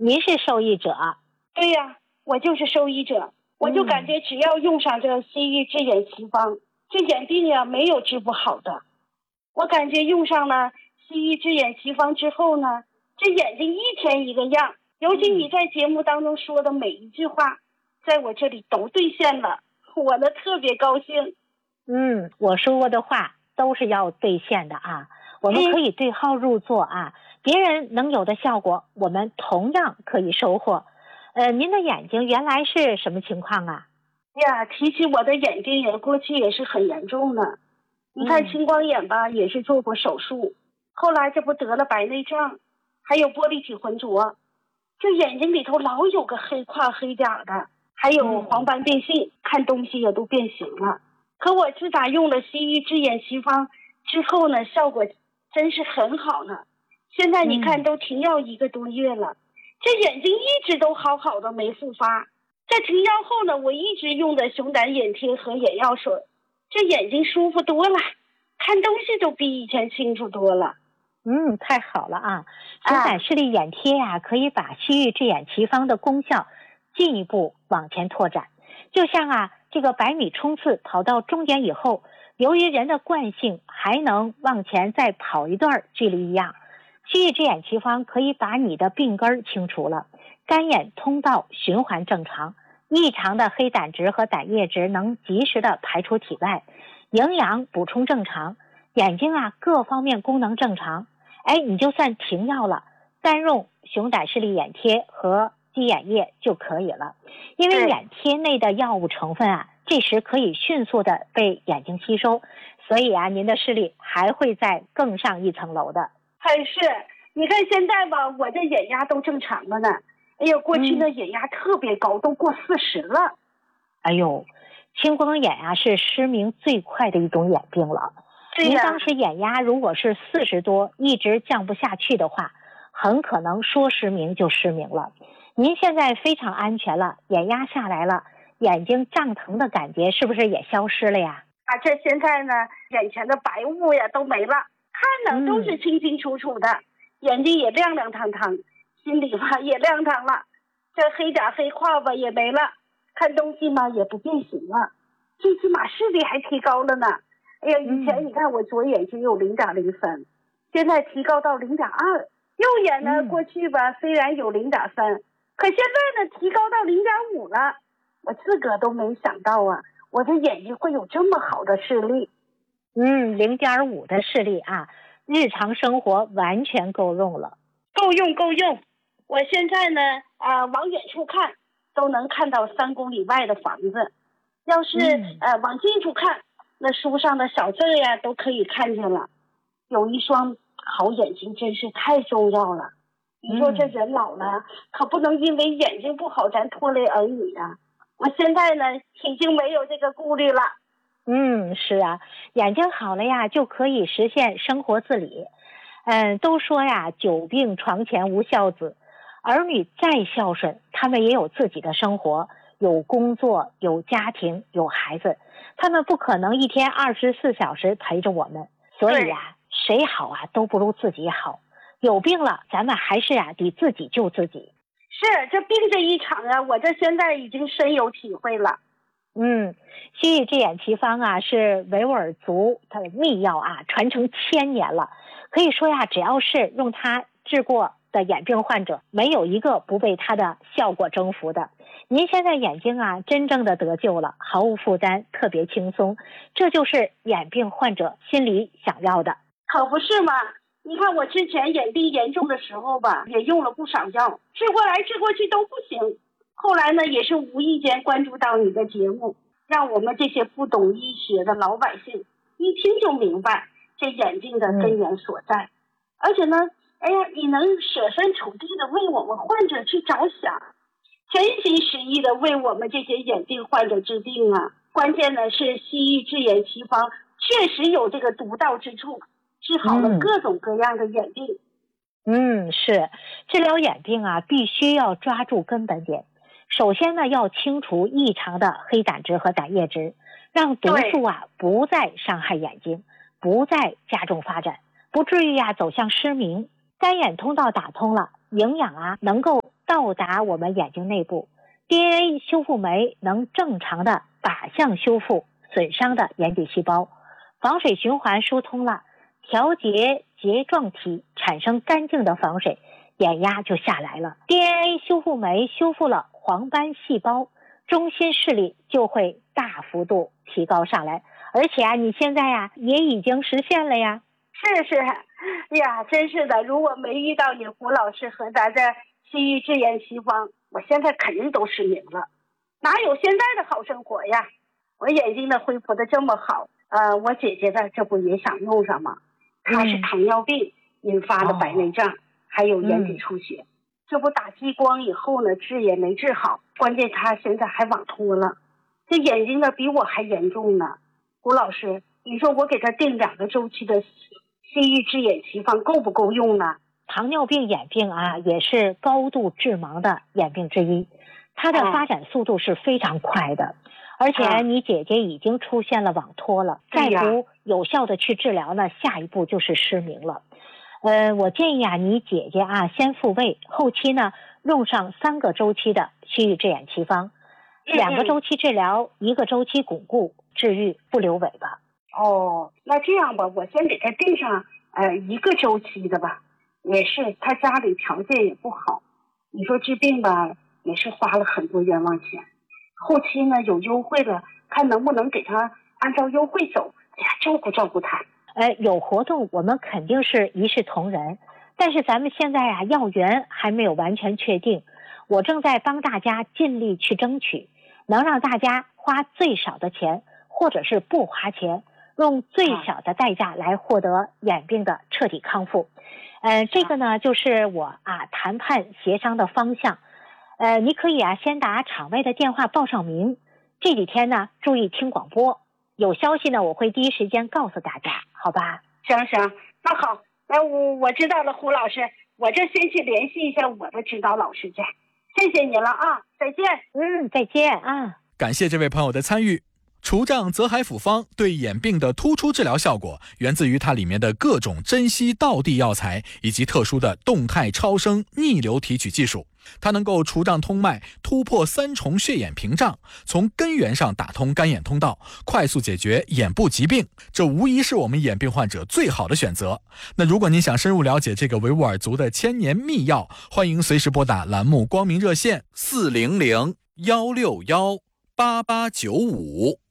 您是受益者？ 对呀，我就是受益者。我就感觉只要用上这西域智眼奇方，这眼病呀没有治不好的。我感觉用上了西域智眼奇方之后呢，这眼睛一天一个样。尤其你在节目当中说的每一句话，在我这里都兑现了，我呢特别高兴。 我说过的话都是要兑现的啊，我们可以对号入座啊，别人能有的效果，我们同样可以收获。您的眼睛原来是什么情况啊？ 呀，提起我的眼睛也过去也是很严重的。你看青光眼吧，也是做过手术，后来这不得了白内障，还有玻璃体浑浊，这眼睛里头老有个黑块黑点的，还有黄斑变性，看东西也都变形了。可我自打用了西域智眼奇方之后呢，效果真是很好呢。现在你看都停药1个多月了，这眼睛一直都好好的没复发。在停药后呢，我一直用的熊胆眼贴和眼药水，这眼睛舒服多了，看东西都比以前清楚多了。 太好了啊！熊胆视力眼贴呀，可以把西域智眼奇方的功效进一步往前拓展。就像这个100米冲刺跑到终点以后，由于人的惯性还能往前再跑一段距离一样，西域智眼奇方可以把你的病根清除了，肝眼通道循环正常，异常的黑胆值和胆液值能及时的排出体外，营养补充正常，眼睛各方面功能正常。你就算停药了，单用熊胆视力眼贴和鸡眼液就可以了。因为眼贴内的药物成分这时可以迅速的被眼睛吸收，所以您的视力还会再更上一层楼的。 是，你看现在吧，我这眼压都正常了呢。哎呦，过去的眼压特别高，都过40了。 哎呦，青光眼是失明最快的一种眼病了。您当时眼压如果是40多，一直降不下去的话，很可能说失明就失明了。您现在非常安全了，眼压下来了，眼睛胀疼的感觉是不是也消失了呀？ 这现在呢，眼前的白雾呀都没了，看呢都是清清楚楚的，眼睛也亮亮堂堂，心里吧也亮堂了，这黑点黑块吧也没了，看东西嘛也不变形了，最起码视力还提高了呢。哎呀，以前你看我左眼睛有0.0分，现在提高到0.2，右眼呢过去吧虽然有0.3，可现在呢提高到0.5了，我自个都没想到我这眼睛会有这么好的视力。 0.5的视力日常生活完全够用了。 够用。我现在呢往远处看都能看到3公里外的房子，要是往近处看，那书上的小字呀都可以看见了。有一双好眼睛真是太重要了。你说这人老了，可不能因为眼睛不好咱拖累儿女呀。我现在呢已经没有这个顾虑了。 是眼睛好了就可以实现生活自理。都说久病床前无孝子，儿女再孝顺，他们也有自己的生活，有工作，有家庭，有孩子，他们不可能一天24小时陪着我们，所以谁好都不如自己好。有病了，咱们还是得自己救自己。 是，这病这一场我这现在已经深有体会了。 西域智眼奇方是维吾尔族它的秘药传承1000年了，可以说只要是用它治过的眼病患者，没有一个不被它的效果征服的。您现在眼睛真正的得救了，毫无负担，特别轻松，这就是眼病患者心里想要的。 可不是嘛，你看我之前眼病严重的时候吧，也用了不少药，治过来治过去都不行。后来呢，也是无意间关注到你的节目，让我们这些不懂医学的老百姓一听就明白这眼睛的根源所在。而且呢，你能舍身处地的为我们患者去着想，真心实意的为我们这些眼病患者治病关键呢是西域智眼奇方确实有这个独到之处，治好了各种各样的眼病。 是，治疗眼病必须要抓住根本点。首先呢，要清除异常的黑胆值和胆液值，让毒素不再伤害眼睛，不再加重发展，不至于走向失明。肝眼通道打通了，营养能够到达我们眼睛内部。DNA 修复酶能正常的靶向修复损伤的眼底细胞，防水循环疏通了，调节睫状体产生干净的防水，眼压就下来了。DNA 修复酶修复了黄斑细胞，中心视力就会大幅度提高上来。而且你现在也已经实现了呀。 是呀，真是的，如果没遇到你胡老师和咱这西域智眼奇方，我现在肯定都失明了，哪有现在的好生活呀？我眼睛的恢复的这么好，我姐姐的这不也想用上吗？她是糖尿病引发的白内障，还有眼底出血，这不打激光以后呢，治也没治好，关键她现在还网脱了，这眼睛的比我还严重呢。胡老师，你说我给她定2个周期的西域智眼奇方够不够用呢？ 糖尿病眼病也是高度致盲的眼病之一，它的发展速度是非常快的，而且你姐姐已经出现了网脱了，再不有效的去治疗呢，下一步就是失明了。我建议你姐姐先复位，后期呢用上3个周期的西域智眼奇方，2个周期治疗，1个周期巩固治愈，不留尾巴。 那这样吧，我先给她定上1个周期的吧。也是她家里条件也不好，你说治病吧也是花了很多冤枉钱，后期呢有优惠了，看能不能给她按照优惠走，照顾她。 有活动我们肯定是一视同仁，但是咱们现在药源还没有完全确定，我正在帮大家尽力去争取，能让大家花最少的钱，或者是不花钱，用最小的代价来获得眼病的彻底康复。这个呢就是我谈判协商的方向。你可以先打场外的电话报上名，这几天呢注意听广播，有消息呢我会第一时间告诉大家，好吧？ 行，那好，那我知道了，胡老师，我这先去联系一下我的指导老师去。谢谢你了再见。 再见感谢这位朋友的参与。除障泽海辅方对眼病的突出治疗效果源自于它里面的各种珍稀道地药材以及特殊的动态超声逆流提取技术，它能够除障通脉，突破3重血眼屏障，从根源上打通干眼通道，快速解决眼部疾病，这无疑是我们眼病患者最好的选择。那如果您想深入了解这个维吾尔族的千年秘药，欢迎随时拨打栏目光明热线400-161-8895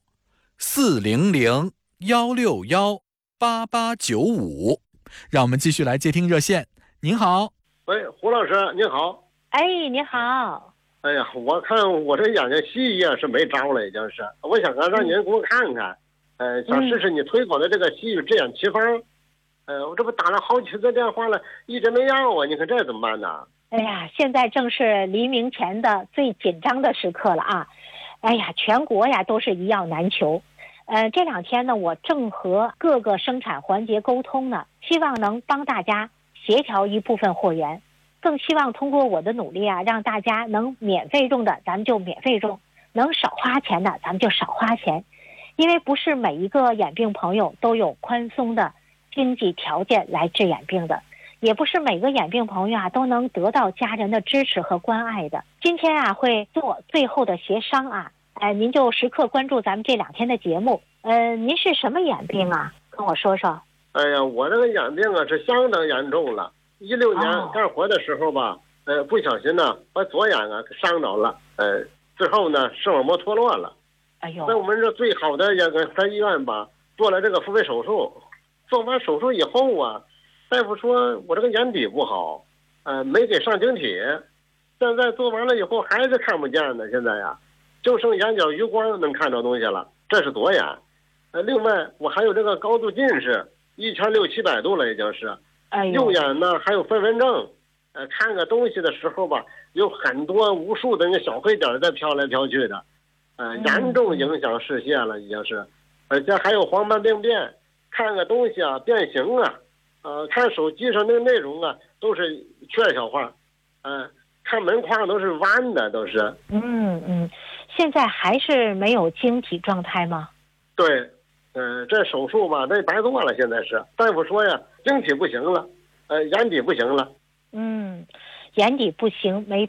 400-161-8895。让我们继续来接听热线。您好。 喂，胡老师您好。 你好。 哎呀，我看我这眼睛西医是没招了，已经是，我想让您给我看看，想试试你推广的这个西域智眼奇方。我这不打了好几次电话了，一直没要你看这怎么办呢？ 现在正是黎明前的最紧张的时刻了全国都是一药难求。这2天呢，我正和各个生产环节沟通呢，希望能帮大家协调一部分货源，更希望通过我的努力让大家能免费用的咱们就免费用，能少花钱的咱们就少花钱。因为不是每一个眼病朋友都有宽松的经济条件来治眼病的，也不是每个眼病朋友都能得到家人的支持和关爱的。今天会做最后的协商您就时刻关注咱们这2天的节目。您是什么眼病跟我说说。 我这个眼病是相当严重了。16年干活的时候吧，不小心呢把左眼伤着了，之后呢视网膜脱落了。在我们这最好的在医院吧做了这个复位手术。做完手术以后大夫说我这个眼底不好，没给上晶体，现在做完了以后还是看不见呢。现在就剩眼角余光能看到东西了，这是左眼。另外我还有这个高度近视，1圈600-700度了已经是。右眼呢还有飞蚊症，看个东西的时候吧，有很多无数的那小黑点在飘来飘去的，严重影响视线了已经是。而且还有黄斑病变，看个东西变形看手机上那个内容都是缺小画，看门框都是弯的都是。 现在还是没有晶体状态吗？ 对，这手术吧这白做了，现在是大夫说晶体不行了，眼底不行了。 眼底不行没